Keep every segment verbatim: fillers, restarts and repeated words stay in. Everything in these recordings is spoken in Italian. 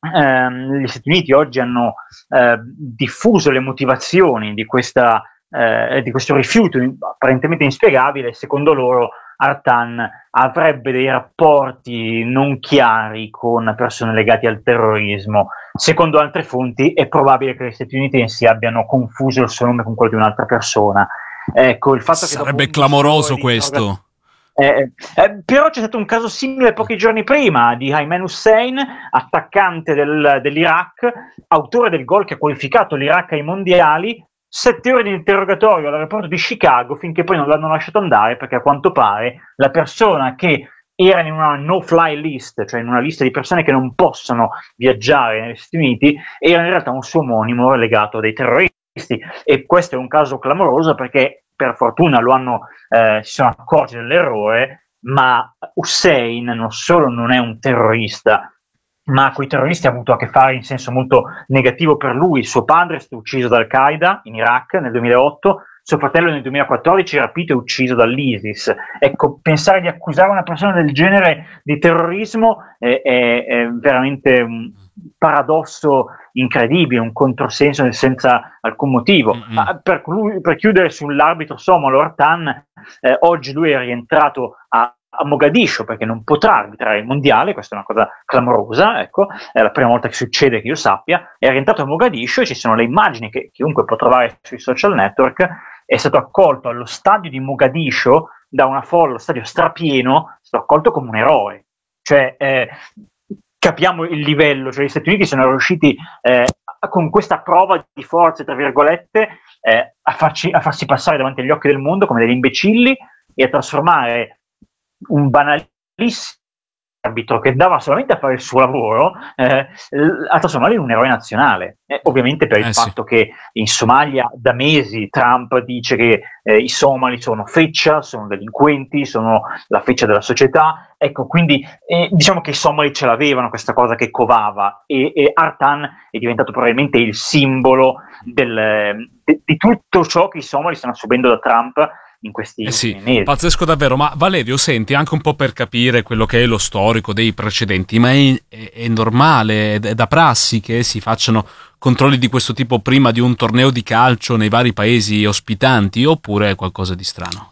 ehm, gli Stati Uniti oggi hanno eh, diffuso le motivazioni di, questa, eh, di questo rifiuto apparentemente inspiegabile. Secondo loro Artan avrebbe dei rapporti non chiari con persone legate al terrorismo. Secondo altre fonti è probabile che gli statunitensi abbiano confuso il suo nome con quello di un'altra persona. Ecco, il fatto Sarebbe che clamoroso questo. Eh, eh, però c'è stato un caso simile pochi giorni prima di Ayman Hussein, attaccante del, dell'Iraq, autore del gol che ha qualificato l'Iraq ai mondiali. Sette ore di interrogatorio all'aeroporto di Chicago finché poi non l'hanno lasciato andare, perché a quanto pare la persona che era in una no-fly list, cioè in una lista di persone che non possono viaggiare negli Stati Uniti, era in realtà un suo omonimo legato a dei terroristi. E questo è un caso clamoroso, perché per fortuna lo hanno, eh, si sono accorti dell'errore, ma Hussein non solo non è un terrorista, ma con i terroristi ha avuto a che fare in senso molto negativo per lui. Suo padre è stato ucciso da Al-Qaeda in Iraq nel duemilaotto, suo fratello nel duemilaquattordici rapito e ucciso dall'ISIS. Ecco, pensare di accusare una persona del genere di terrorismo è, è, è veramente un paradosso incredibile, un controsenso senza alcun motivo. Mm-hmm. Ma per, per chiudere sull'arbitro somalo Artan, eh, oggi lui è rientrato a a Mogadiscio perché non potrà arbitrare il mondiale. Questa è una cosa clamorosa, ecco, è la prima volta che succede che io sappia. È rientrato a Mogadiscio e ci sono le immagini che chiunque può trovare sui social network. È stato accolto allo stadio di Mogadiscio da una folla, lo stadio strapieno, è stato accolto come un eroe. Cioè, eh, capiamo il livello, cioè gli Stati Uniti sono riusciti eh, con questa prova di forza, tra virgolette, eh, a, farci, a farsi passare davanti agli occhi del mondo come degli imbecilli e a trasformare un banalissimo arbitro che dava solamente a fare il suo lavoro, eh, a trasformarlo in un eroe nazionale. Eh, ovviamente per il eh, fatto sì. che in Somalia da mesi Trump dice che eh, i somali sono feccia, sono delinquenti, sono la feccia della società. Ecco, quindi eh, diciamo che i somali ce l'avevano questa cosa che covava, e, e Artan è diventato probabilmente il simbolo del, de, di tutto ciò che i somali stanno subendo da Trump in questi Eh sì, mesi. pazzesco davvero. Ma Valerio, senti, anche un po' per capire quello che è lo storico dei precedenti, ma è, è, è normale, è da prassi che si facciano controlli di questo tipo prima di un torneo di calcio nei vari paesi ospitanti, oppure è qualcosa di strano?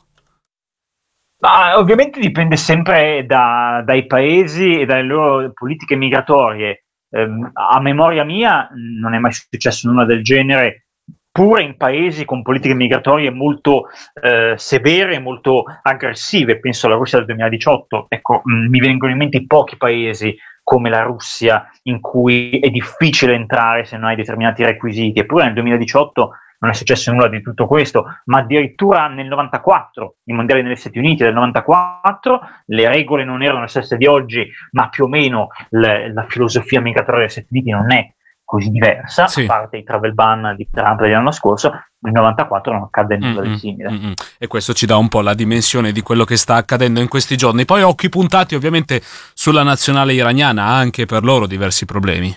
Ma ovviamente dipende sempre da, dai paesi e dalle loro politiche migratorie. Eh, a memoria mia non è mai successo nulla del genere, pure in paesi con politiche migratorie molto eh, severe e molto aggressive. Penso alla Russia del duemiladiciotto. Ecco, mh, mi vengono in mente pochi paesi come la Russia in cui è difficile entrare se non hai determinati requisiti. Eppure nel duemiladiciotto non è successo nulla di tutto questo, ma addirittura nel novantaquattro, i mondiali negli Stati Uniti del novantaquattro, le regole non erano le stesse di oggi, ma più o meno le, la filosofia migratoria degli Stati Uniti non è così diversa, Sì. a parte i travel ban di Trump dell'anno scorso. Nel novantaquattro non accadde nulla Mm-mm, di simile. mm-mm. E questo ci dà un po' la dimensione di quello che sta accadendo in questi giorni. Poi occhi puntati ovviamente sulla nazionale iraniana, anche per loro diversi problemi.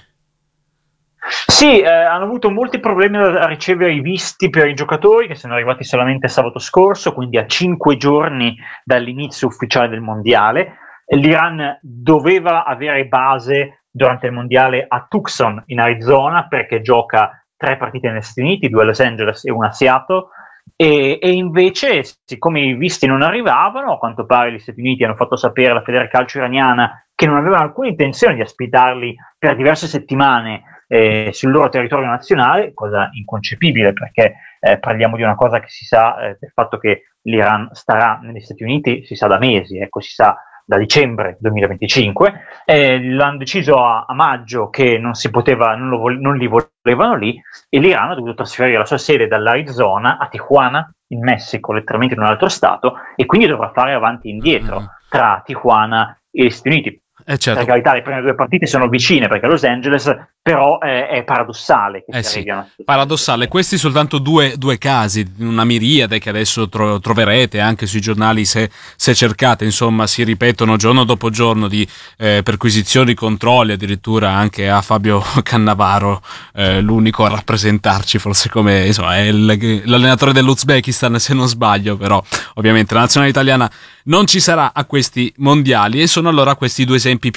Sì, eh, hanno avuto molti problemi a ricevere i visti per i giocatori, che sono arrivati solamente sabato scorso, quindi a cinque giorni dall'inizio ufficiale del mondiale. L'Iran doveva avere base durante il mondiale a Tucson, in Arizona, perché gioca tre partite negli Stati Uniti, due a Los Angeles e una a Seattle, e, e invece, siccome i visti non arrivavano, a quanto pare gli Stati Uniti hanno fatto sapere alla Federcalcio iraniana che non avevano alcuna intenzione di ospitarli per diverse settimane eh, sul loro territorio nazionale, cosa inconcepibile, perché eh, parliamo di una cosa che si sa, eh, del fatto che l'Iran starà negli Stati Uniti, si sa da mesi, ecco, si sa da dicembre duemilaventicinque. Eh, l'hanno deciso a, a maggio che non si poteva, non, lo, non li volevano lì, e l'Iran ha dovuto trasferire la sua sede dall'Arizona a Tijuana, in Messico, letteralmente in un altro stato, e quindi dovrà fare avanti e indietro Mm-hmm. tra Tijuana e gli Stati Uniti. Eh certo. Per carità, le prime due partite sono vicine perché a Los Angeles, però è, è paradossale che Eh si sì, arrivi a una paradossale. Questi soltanto due, due casi, una miriade che adesso tro- troverete anche sui giornali se, se cercate, insomma, si ripetono giorno dopo giorno di eh, perquisizioni, controlli, addirittura anche a Fabio Cannavaro, eh, l'unico a rappresentarci, forse come, insomma, è il, l'allenatore dell'Uzbekistan se non sbaglio, però ovviamente la nazionale italiana non ci sarà a questi mondiali, e sono allora questi due esempi più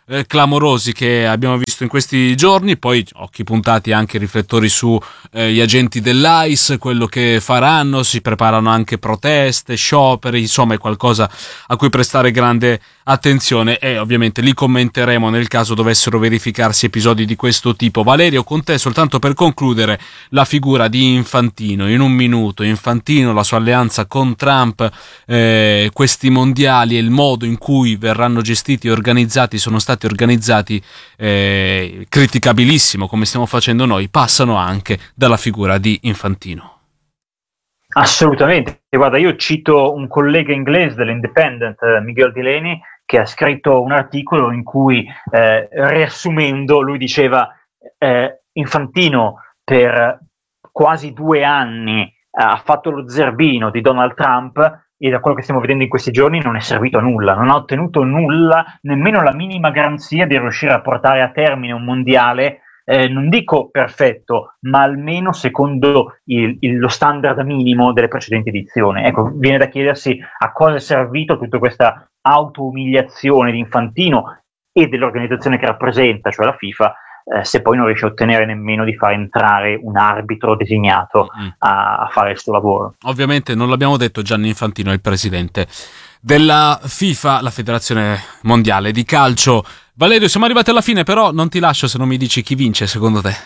eh, clamorosi che abbiamo visto in questi giorni, poi occhi puntati anche riflettori su eh, gli agenti dell'A I C E, quello che faranno, si preparano anche proteste, scioperi, insomma è qualcosa a cui prestare grande attenzione e ovviamente li commenteremo nel caso dovessero verificarsi episodi di questo tipo. Valerio, con te soltanto per concludere la figura di Infantino, in un minuto, Infantino, la sua alleanza con Trump, eh, questi mondiali e il modo in cui verranno gestiti e organizzati, sono stati organizzati, eh, criticabilissimo come stiamo facendo noi, passano anche dalla figura di Infantino. Assolutamente, guarda, io cito un collega inglese dell'Independent, Miguel Delaney, che ha scritto un articolo in cui, eh, riassumendo, lui diceva eh, Infantino per quasi due anni eh, ha fatto lo zerbino di Donald Trump e da quello che stiamo vedendo in questi giorni non è servito a nulla, non ha ottenuto nulla, nemmeno la minima garanzia di riuscire a portare a termine un mondiale, eh, non dico perfetto, ma almeno secondo il, il, lo standard minimo delle precedenti edizioni. Ecco, viene da chiedersi a cosa è servito tutta questa auto-umiliazione di Infantino e dell'organizzazione che rappresenta, cioè la FIFA, eh, se poi non riesce a ottenere nemmeno di far entrare un arbitro designato mm. a, a fare il suo lavoro. Ovviamente non l'abbiamo detto, Gianni Infantino è il presidente della FIFA, la federazione mondiale di calcio. Valerio, siamo arrivati alla fine, però non ti lascio se non mi dici chi vince secondo te.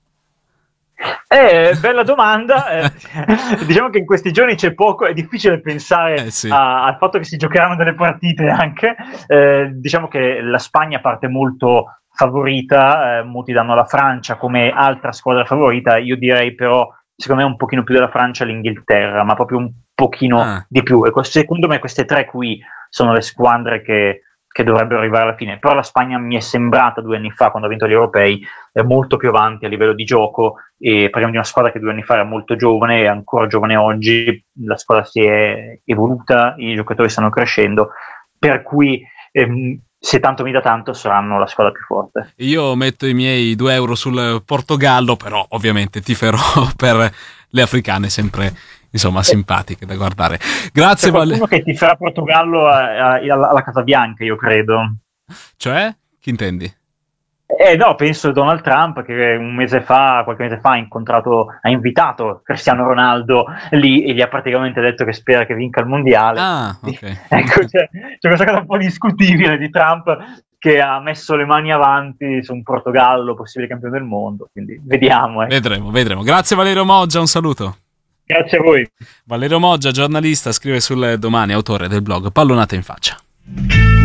Eh, bella domanda. Eh, diciamo che in questi giorni c'è poco, è difficile pensare eh sì. a, al fatto che si giocheranno delle partite anche. Eh, diciamo che la Spagna parte molto favorita, eh, molti danno la Francia come altra squadra favorita, io direi però, secondo me un pochino più della Francia l'Inghilterra, ma proprio un pochino ah. di più. E secondo me queste tre qui sono le squadre che che dovrebbero arrivare alla fine, però la Spagna mi è sembrata due anni fa, quando ha vinto gli europei, eh, molto più avanti a livello di gioco, e parliamo di una squadra che due anni fa era molto giovane e ancora giovane oggi, la squadra si è evoluta, i giocatori stanno crescendo, per cui ehm, se tanto mi dà tanto saranno la squadra più forte. Io metto i miei due euro sul Portogallo, però ovviamente tiferò per le africane, sempre insomma simpatiche da guardare. Grazie. C'è qualcuno Vale... che ti farà Portogallo a, a, alla Casa Bianca, io credo. Cioè? Chi intendi? Eh no, penso a Donald Trump, che un mese fa, qualche mese fa ha incontrato, ha invitato Cristiano Ronaldo lì e gli ha praticamente detto che spera che vinca il mondiale. Ah, ok. Ecco, c'è, c'è questa cosa un po' discutibile di Trump che ha messo le mani avanti su un Portogallo possibile campione del mondo, quindi vediamo. Eh. Vedremo, vedremo. Grazie Valerio Moggia, un saluto. Grazie a voi. Valerio Moggia, giornalista, scrive sul Domani, autore del blog Pallonate in Faccia.